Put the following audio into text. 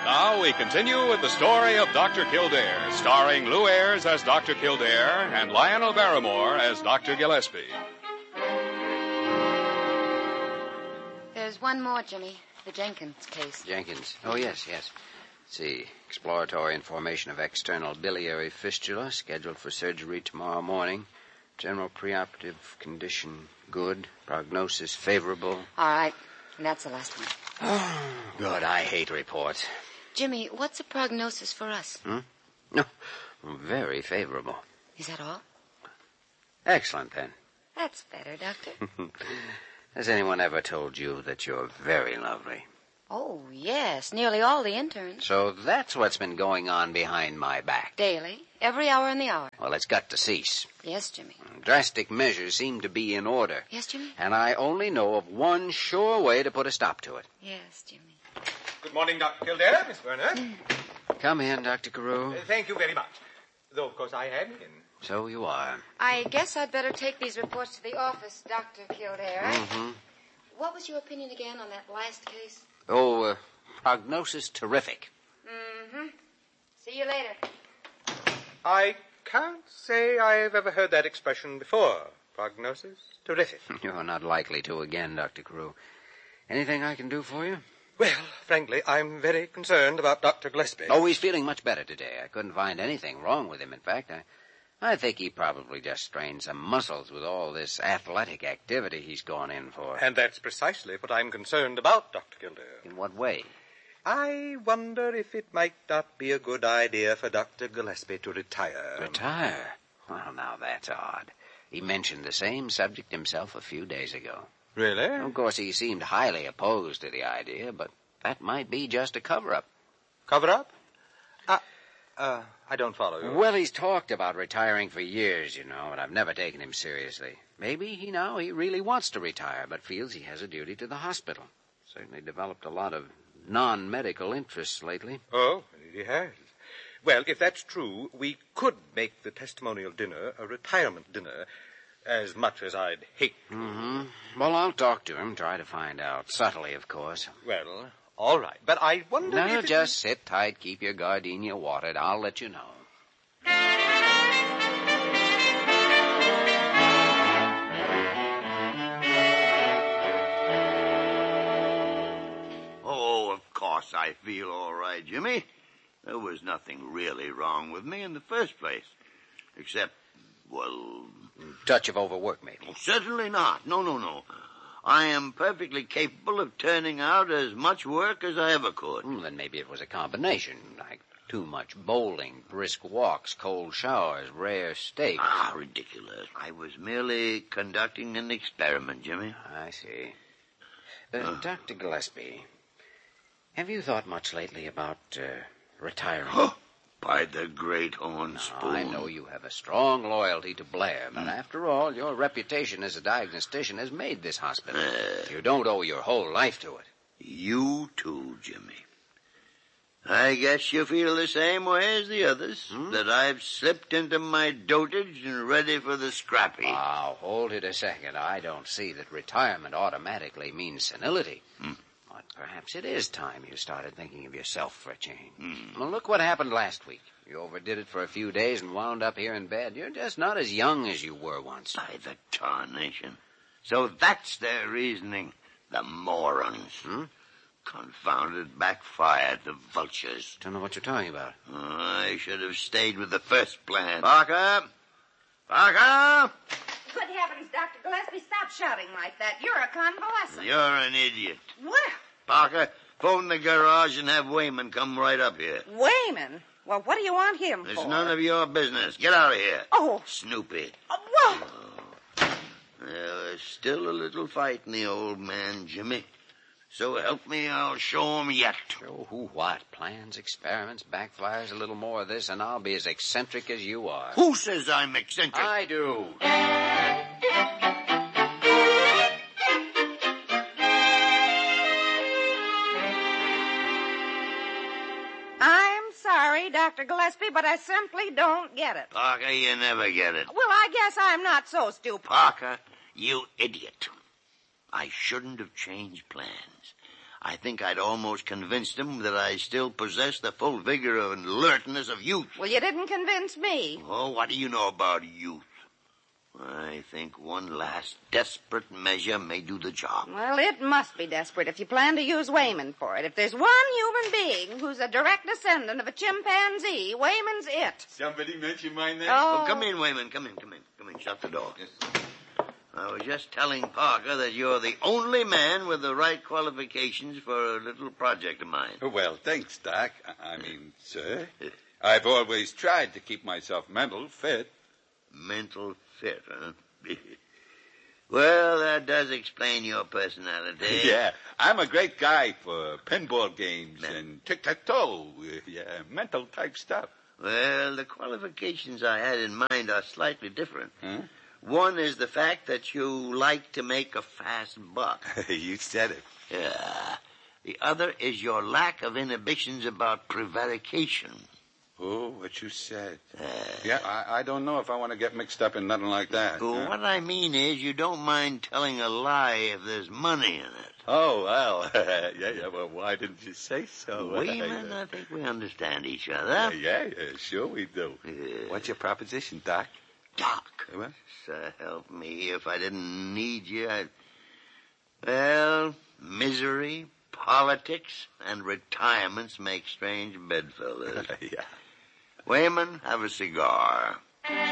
Now we continue with the story of Dr. Kildare, starring Lou Ayres as Dr. Kildare and Lionel Barrymore as Dr. Gillespie. There's one more, Jimmy. The Jenkins case. Jenkins. Oh, yes. Let's see. Exploratory information of external biliary fistula, scheduled for surgery tomorrow morning. General preoperative condition good. Prognosis favorable. All right. And that's the last one. Oh, good. I hate reports. Jimmy, what's the prognosis for us? No, very favorable. Is that all? Excellent, then. That's better, Doctor. Has anyone ever told you that you're very lovely? Oh, yes. Nearly all the interns. So that's what's been going on behind my back. Daily. Every hour in the hour. Well, it's got to cease. Yes, Jimmy. Drastic measures seem to be in order. Yes, Jimmy? And I only know of one sure way to put a stop to it. Yes, Jimmy. Good morning, Dr. Kildare, Miss Werner. Come in, Dr. Carew. Thank you very much. Though, of course, I am in. So you are. I guess I'd better take these reports to the office, Dr. Kildare. Mm-hmm. What was your opinion again on that last case? Oh, prognosis terrific. Mm-hmm. See you later. I can't say I've ever heard that expression before. Prognosis terrific. You're not likely to again, Dr. Carew. Anything I can do for you? Well, frankly, I'm very concerned about Dr. Gillespie. Oh, he's feeling much better today. I couldn't find anything wrong with him. In fact, I think he probably just strained some muscles with all this athletic activity he's gone in for. And that's precisely what I'm concerned about, Dr. Kildare. In what way? I wonder if it might not be a good idea for Dr. Gillespie to retire. Retire? Well, now that's odd. He mentioned the same subject himself a few days ago. Really? Of course, he seemed highly opposed to the idea, but that might be just a cover-up. Cover-up? I don't follow you. Well, he's talked about retiring for years, and I've never taken him seriously. Maybe he really wants to retire, but feels he has a duty to the hospital. Certainly developed a lot of non-medical interests lately. Oh, he has. Well, if that's true, we could make the testimonial dinner a retirement dinner, as much as I'd hate to. Mm-hmm. Well, I'll talk to him, try to find out. Subtly, of course. Well, all right. But I wonder No, if just sit tight, keep your gardenia watered. I'll let you know. Oh, of course I feel all right, Jimmy. There was nothing really wrong with me in the first place. Except, well... Touch of overwork, maybe. Oh, certainly not. No. I am perfectly capable of turning out as much work as I ever could. Then maybe it was a combination, like too much bowling, brisk walks, cold showers, rare steak. Ah, ridiculous. I was merely conducting an experiment, Jimmy. I see. Dr. Gillespie, have you thought much lately about retiring? Oh, by the great horn spoon. I know you have a strong loyalty to Blair, but after all, your reputation as a diagnostician has made this hospital. You don't owe your whole life to it. You too, Jimmy. I guess you feel the same way as the others, that I've slipped into my dotage and ready for the scrappy. Now, hold it a second. I don't see that retirement automatically means senility. But perhaps it is time you started thinking of yourself for a change. Well, look what happened last week. You overdid it for a few days and wound up here in bed. You're just not as young as you were once. By the tarnation. So that's their reasoning. The morons. Confounded backfired, the vultures. Don't know what you're talking about. I should have stayed with the first plan. Parker! Parker! Good heavens, Dr. Gillespie, stop shouting like that. You're a convalescent. You're an idiot. Well, Parker, phone the garage and have Wayman come right up here. Wayman? Well, what do you want him It's for? none of your business. Get out of here. Oh. Snoopy. Whoa. There's still a little fight in the old man, Jimmy. So help me, I'll show him yet. Show who what? Plans, experiments, backfires, a little more of this, and I'll be as eccentric as you are. Who says I'm eccentric? I do. I'm sorry, Dr. Gillespie, but I simply don't get it. Parker, you never get it. Well, I guess I'm not so stupid. Parker, you idiot. I shouldn't have changed plans. I think I'd almost convinced him that I still possess the full vigor and alertness of youth. Well, you didn't convince me. Oh, what do you know about youth? I think one last desperate measure may do the job. Well, it must be desperate if you plan to use Wayman for it. If there's one human being who's a direct descendant of a chimpanzee, Wayman's it. Somebody mention my name? Oh, come in, Wayman. Come in. Shut the door. Yes. I was just telling Parker that you're the only man with the right qualifications for a little project of mine. Well, thanks, Doc. I mean, sir. I've always tried to keep myself mental fit. Mental fit, huh? Well, that does explain your personality. Yeah, I'm a great guy for pinball games and tic-tac-toe. Yeah, mental type stuff. Well, the qualifications I had in mind are slightly different. Huh? One is the fact that you like to make a fast buck. You said it. Yeah. The other is your lack of inhibitions about prevarication. Oh, what you said. Yeah, I don't know if I want to get mixed up in nothing like that. Well, what I mean is you don't mind telling a lie if there's money in it. Oh, well, yeah, well, why didn't you say so? Wayman, I think we understand each other. Yeah, sure we do. What's your proposition, Doc? Doc. What? So help me, if I didn't need you, Well, misery, politics, and retirements make strange bedfellows. Yeah. Wayman, have a cigar.